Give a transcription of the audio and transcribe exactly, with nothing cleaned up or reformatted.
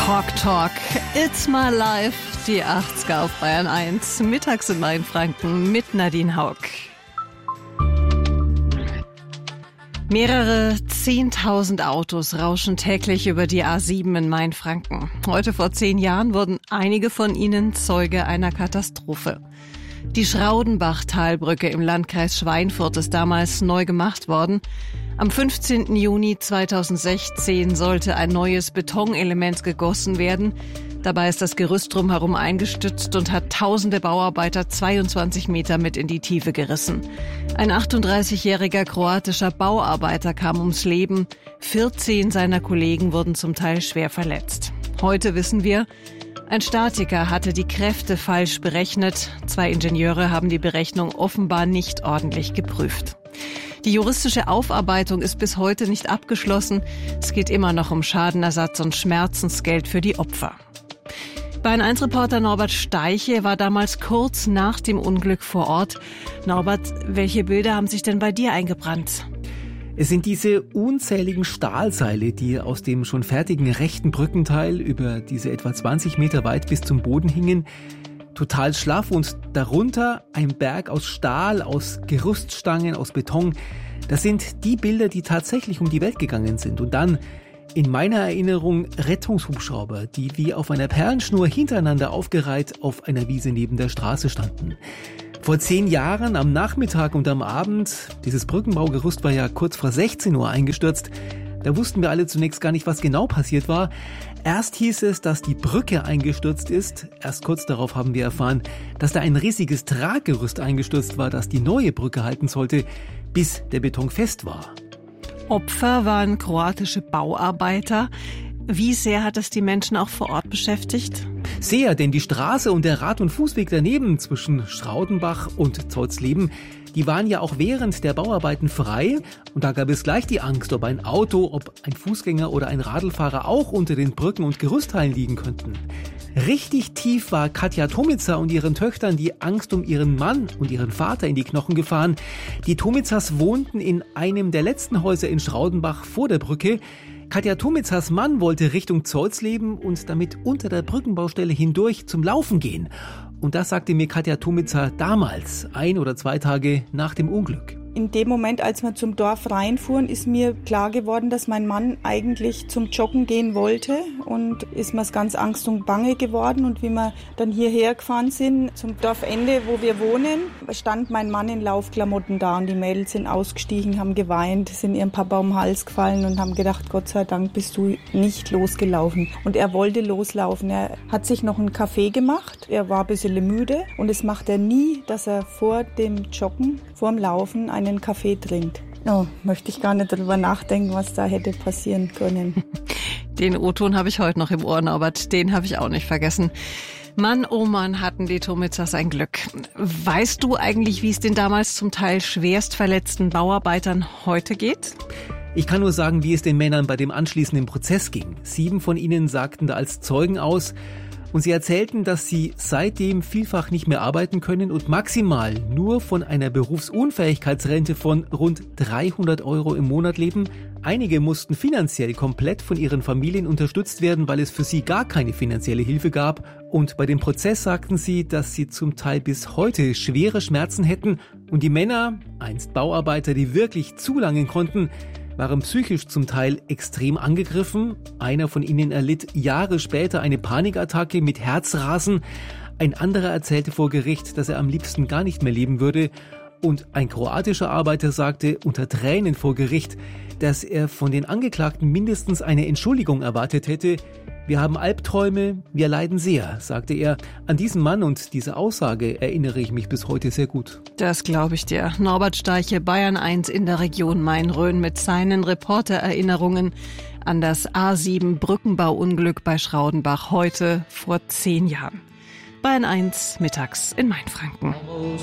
Talk Talk, It's My Life, die achtziger auf Bayern eins, mittags in Mainfranken mit Nadine Haug. Mehrere zehntausend Autos rauschen täglich über die A sieben in Mainfranken. Heute vor zehn Jahren wurden einige von ihnen Zeuge einer Katastrophe. Die Schraudenbach-Talbrücke im Landkreis Schweinfurt ist damals neu gemacht worden. Am fünfzehnten Juni zweitausendsechzehn sollte ein neues Betonelement gegossen werden. Dabei ist das Gerüst drumherum eingestützt und hat tausende Bauarbeiter zweiundzwanzig Meter mit in die Tiefe gerissen. Ein achtunddreißigjähriger kroatischer Bauarbeiter kam ums Leben. vierzehn seiner Kollegen wurden zum Teil schwer verletzt. Heute wissen wir, ein Statiker hatte die Kräfte falsch berechnet. Zwei Ingenieure haben die Berechnung offenbar nicht ordentlich geprüft. Die juristische Aufarbeitung ist bis heute nicht abgeschlossen. Es geht immer noch um Schadenersatz und Schmerzensgeld für die Opfer. Bayern eins Reporter Norbert Steiche war damals kurz nach dem Unglück vor Ort. Norbert, welche Bilder haben sich denn bei dir eingebrannt? Es sind diese unzähligen Stahlseile, die aus dem schon fertigen rechten Brückenteil über diese etwa zwanzig Meter weit bis zum Boden hingen. Total schlaff und darunter ein Berg aus Stahl, aus Gerüststangen, aus Beton. Das sind die Bilder, die tatsächlich um die Welt gegangen sind. Und dann in meiner Erinnerung Rettungshubschrauber, die wie auf einer Perlenschnur hintereinander aufgereiht auf einer Wiese neben der Straße standen. Vor zehn Jahren am Nachmittag und am Abend, dieses Brückenbaugerüst war ja kurz vor sechzehn Uhr eingestürzt, da wussten wir alle zunächst gar nicht, was genau passiert war. Erst hieß es, dass die Brücke eingestürzt ist. Erst kurz darauf haben wir erfahren, dass da ein riesiges Traggerüst eingestürzt war, das die neue Brücke halten sollte, bis der Beton fest war. Opfer waren kroatische Bauarbeiter. Wie sehr hat es die Menschen auch vor Ort beschäftigt? Sehr, denn die Straße und der Rad- und Fußweg daneben zwischen Schraudenbach und Zolsleben, die waren ja auch während der Bauarbeiten frei. Und da gab es gleich die Angst, ob ein Auto, ob ein Fußgänger oder ein Radlfahrer auch unter den Brücken und Gerüstteilen liegen könnten. Richtig tief war Katja Tomica und ihren Töchtern die Angst um ihren Mann und ihren Vater in die Knochen gefahren. Die Tomicas wohnten in einem der letzten Häuser in Schraudenbach vor der Brücke. Katja Tomicas Mann wollte Richtung Zolsleben und damit unter der Brückenbaustelle hindurch zum Laufen gehen. Und das sagte mir Katja Tomica damals, ein oder zwei Tage nach dem Unglück. In dem Moment, als wir zum Dorf reinfuhren, ist mir klar geworden, dass mein Mann eigentlich zum Joggen gehen wollte, und ist mir's ganz Angst und Bange geworden. Und wie wir dann hierher gefahren sind, zum Dorfende, wo wir wohnen, stand mein Mann in Laufklamotten da, und die Mädels sind ausgestiegen, haben geweint, sind ihrem Papa um den Hals gefallen und haben gedacht, Gott sei Dank bist du nicht losgelaufen. Und er wollte loslaufen. Er hat sich noch einen Kaffee gemacht, er war ein bisschen müde, und das macht er nie, dass er vor dem Joggen, vor dem Laufen einen Kaffee trinkt. Oh, möchte ich gar nicht darüber nachdenken, was da hätte passieren können. Den O-Ton habe ich heute noch im Ohr, Norbert. Den habe ich auch nicht vergessen. Mann, oh Mann, hatten die Tomicas ein Glück. Weißt du eigentlich, wie es den damals zum Teil schwerst verletzten Bauarbeitern heute geht? Ich kann nur sagen, wie es den Männern bei dem anschließenden Prozess ging. Sieben von ihnen sagten da als Zeugen aus, und sie erzählten, dass sie seitdem vielfach nicht mehr arbeiten können und maximal nur von einer Berufsunfähigkeitsrente von rund dreihundert Euro im Monat leben. Einige mussten finanziell komplett von ihren Familien unterstützt werden, weil es für sie gar keine finanzielle Hilfe gab. Und bei dem Prozess sagten sie, dass sie zum Teil bis heute schwere Schmerzen hätten. Und die Männer, einst Bauarbeiter, die wirklich zulangen konnten, waren psychisch zum Teil extrem angegriffen. Einer von ihnen erlitt Jahre später eine Panikattacke mit Herzrasen. Ein anderer erzählte vor Gericht, dass er am liebsten gar nicht mehr leben würde. Und ein kroatischer Arbeiter sagte unter Tränen vor Gericht, dass er von den Angeklagten mindestens eine Entschuldigung erwartet hätte. Wir haben Albträume, wir leiden sehr, sagte er. An diesen Mann und diese Aussage erinnere ich mich bis heute sehr gut. Das glaube ich dir. Norbert Steiche, Bayern eins in der Region Main-Rhön mit seinen Reportererinnerungen an das A sieben Brückenbauunglück bei Schraudenbach heute vor zehn Jahren. Bayern eins mittags in Mainfranken.